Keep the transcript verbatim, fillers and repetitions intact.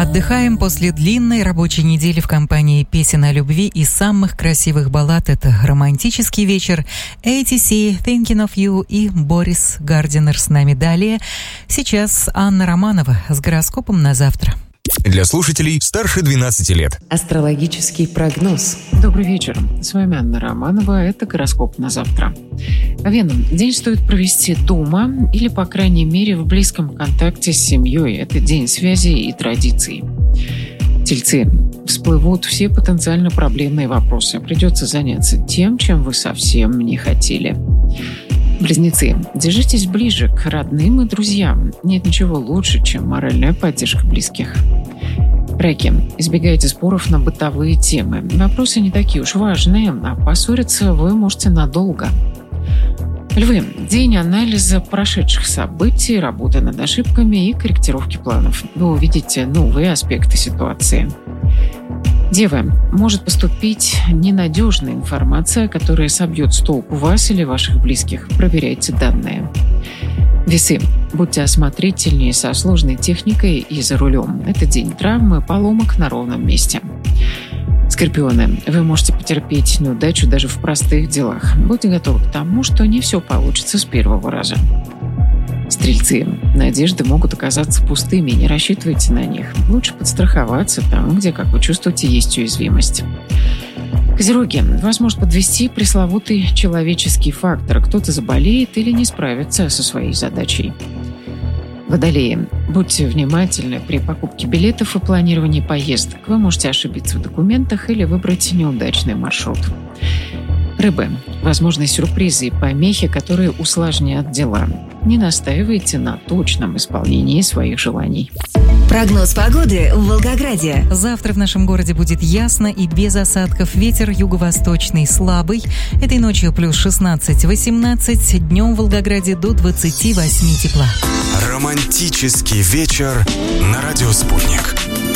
Отдыхаем после длинной рабочей недели в компании песен о любви и самых красивых баллад. Это романтический вечер. эй ти си, Thinking of You и Борис Гардинер с нами далее. Сейчас Анна Романова с гороскопом на завтра. Для слушателей старше двенадцати лет. Астрологический прогноз. Добрый вечер. С вами Анна Романова. Это гороскоп на завтра. Овен. День стоит провести дома или, по крайней мере, в близком контакте с семьей. Это день связи и традиций. Тельцы. Всплывут все потенциально проблемные вопросы. Придется заняться тем, чем вы совсем не хотели. Близнецы. Держитесь ближе к родным и друзьям. Нет ничего лучше, чем моральная поддержка близких. Раки. Избегайте споров на бытовые темы. Вопросы не такие уж важные, а поссориться вы можете надолго. Львы. День анализа прошедших событий, работы над ошибками и корректировки планов. Вы увидите новые аспекты ситуации. Девы. Может поступить ненадежная информация, которая собьет с толку вас или ваших близких. Проверяйте данные. Весы. Будьте осмотрительнее со сложной техникой и за рулем. Это день травмы, поломок на ровном месте. Скорпионы. Вы можете потерпеть неудачу даже в простых делах. Будьте готовы к тому, что не все получится с первого раза. Стрельцы. Надежды могут оказаться пустыми, не рассчитывайте на них. Лучше подстраховаться там, где, как вы чувствуете, есть уязвимость. Козероги. Вас может подвести пресловутый человеческий фактор. Кто-то заболеет или не справится со своей задачей. Водолеи. Будьте внимательны при покупке билетов и планировании поездок. Вы можете ошибиться в документах или выбрать неудачный маршрут. Рыбы. Возможны сюрпризы и помехи, которые усложнят дела. Не настаивайте на точном исполнении своих желаний. Прогноз погоды в Волгограде. Завтра в нашем городе будет ясно и без осадков. Ветер юго-восточный слабый. Этой ночью плюс шестнадцать-восемнадцать. Днем в Волгограде до двадцати восьми тепла. Романтический вечер на радио «Спутник».